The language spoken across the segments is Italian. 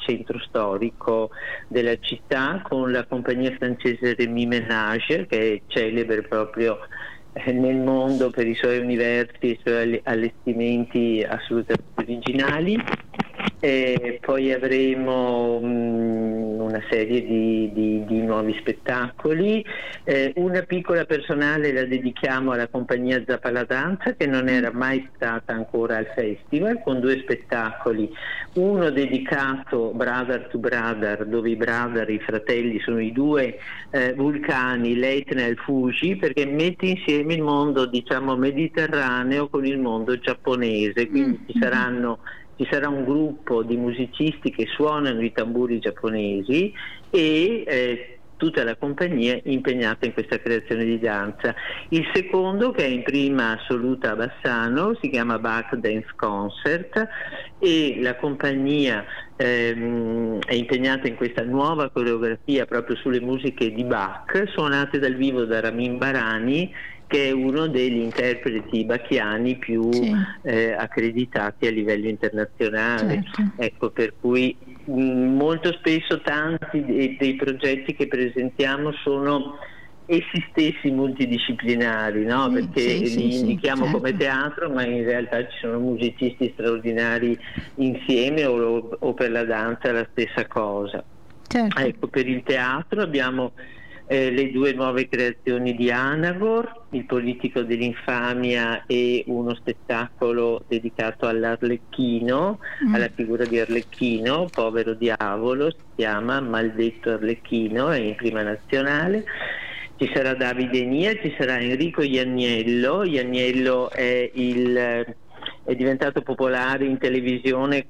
centro storico della città, con la compagnia francese Rémy Ménage, che è celebre proprio nel mondo per i suoi universi e i suoi allestimenti assolutamente originali. E poi avremo una serie di nuovi spettacoli. Una piccola personale la dedichiamo alla compagnia Zappala Danza, che non era mai stata ancora al festival, con 2 spettacoli, uno dedicato Brother to Brother, dove i brother, i fratelli, sono i 2 vulcani, l'Etna e il Fuji, perché mette insieme il mondo, diciamo, mediterraneo con il mondo giapponese, quindi ci sarà un gruppo di musicisti che suonano i tamburi giapponesi e tutta la compagnia impegnata in questa creazione di danza. Il secondo, che è in prima assoluta a Bassano, si chiama Bach Dance Concert, e la compagnia è impegnata in questa nuova coreografia proprio sulle musiche di Bach, suonate dal vivo da Ramin Barani, che è uno degli interpreti bacchiani più accreditati a livello internazionale. Certo. Ecco, per cui molto spesso tanti dei progetti che presentiamo sono essi stessi multidisciplinari, no? Perché li indichiamo certo, come teatro, ma in realtà ci sono musicisti straordinari insieme, o per la danza la stessa cosa. Certo. Ecco, per il teatro abbiamo le 2 nuove creazioni di Anagor, Il politico dell'infamia, e uno spettacolo dedicato all'Arlecchino, alla figura di Arlecchino, povero diavolo, si chiama Maldetto Arlecchino, è in prima nazionale. Ci sarà Davide Enia, ci sarà Enrico Ianniello. Ianniello è diventato popolare in televisione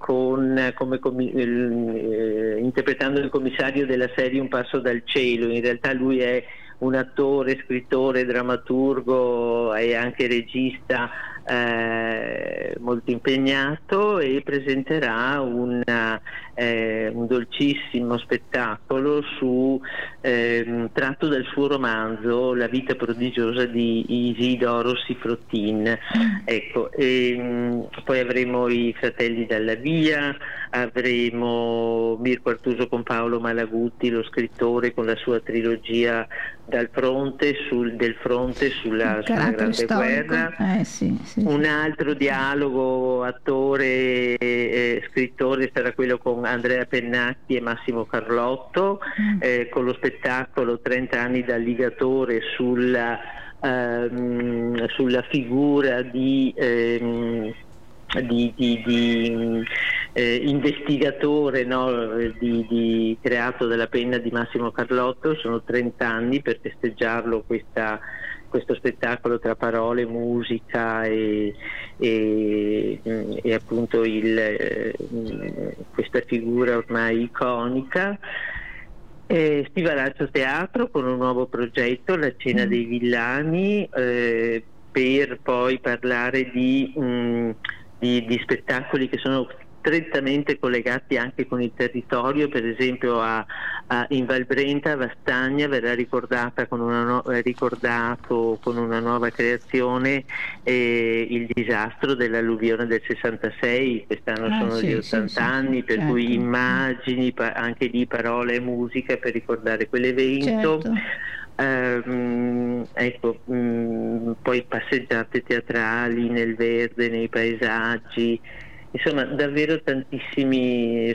interpretando il commissario della serie Un passo dal cielo. In realtà lui è un attore, scrittore, drammaturgo e anche regista molto impegnato, e presenterà un dolcissimo spettacolo tratto dal suo romanzo La vita prodigiosa di Isidoro Sifrotin. Ecco, poi avremo i Fratelli Dalla Via, avremo Mirko Artuso con Paolo Malaguti, lo scrittore, con la sua trilogia del fronte sulla Grande storico. Guerra. Un altro dialogo attore scrittore sarà quello con Andrea Pennacchi e Massimo Carlotto, con lo spettacolo 30 anni da ligatore sulla figura di investigatore, no? Creato dalla penna di Massimo Carlotto. Sono 30 anni per festeggiarlo questo spettacolo tra parole, musica e appunto questa figura ormai iconica. Stivalaccio Teatro con un nuovo progetto, La Cena dei Villani, per poi parlare di spettacoli che sono strettamente collegati anche con il territorio. Per esempio in Val Brenta, Vastagna, verrà ricordato con una nuova creazione il disastro dell'alluvione del 66. Quest'anno sono gli 80 anni, per cui immagini, anche lì parole e musica per ricordare quell'evento. Ecco, poi passeggiate teatrali nel verde, nei paesaggi. Insomma, davvero tantissimi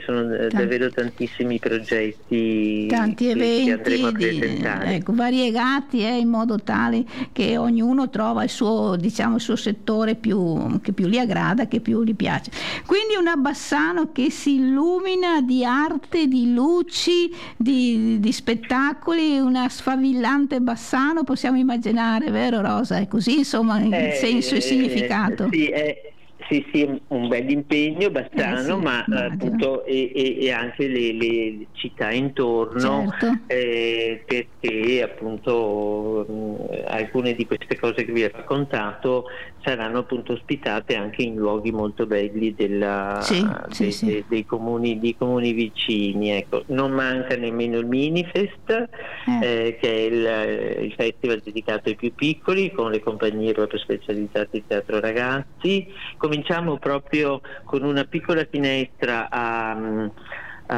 progetti, tanti eventi che andremo a presentare. Variegati, in modo tale che ognuno trova il suo settore che più gli aggrada, che più gli piace. Quindi una Bassano che si illumina di arte, di luci, di spettacoli, una sfavillante Bassano, possiamo immaginare, vero Rosa? È così, insomma, il senso e il significato. Sì, un bel impegno Bassano, ma appunto e anche le città intorno, perché appunto alcune di queste cose che vi ho raccontato saranno appunto ospitate anche in luoghi molto belli dei comuni vicini. Ecco, non manca nemmeno il Minifest, che è il festival dedicato ai più piccoli, con le compagnie proprio specializzate in teatro ragazzi. Cominciamo proprio con una piccola finestra